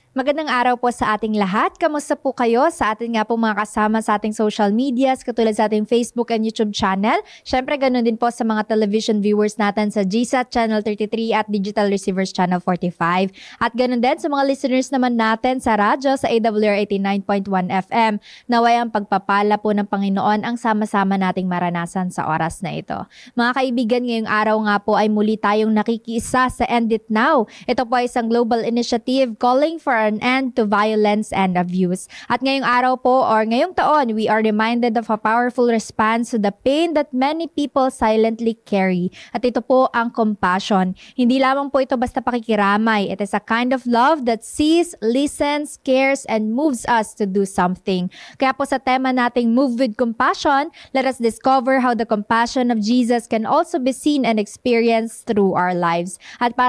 Magandang araw po sa ating lahat. Kamusta po kayo sa ating nga po mga kasama sa ating social medias, katulad sa ating Facebook and YouTube channel. Syempre, ganun din po sa mga television viewers natin sa GSAT Channel 33 at Digital Receivers Channel 45. At ganun din sa mga listeners naman natin sa radyo sa AWR 89.1 FM. Naway ang pagpapala po ng Panginoon ang sama-sama nating maranasan sa oras na ito. Mga kaibigan, ngayong araw nga po ay muli tayong nakikiisa sa End It Now. Ito po ay isang global initiative calling for an end to violence and abuse. At ngayong araw po or ngayong taon, we are reminded of a powerful response to the pain that many people silently carry. At ito po ang compassion. Hindi lamang po ito basta pakikiramay. It is a kind of love that sees, listens, cares, and moves us to do something. Kaya po sa tema nating Move with Compassion, let us discover how the compassion of Jesus can also be seen and experienced through our lives. At para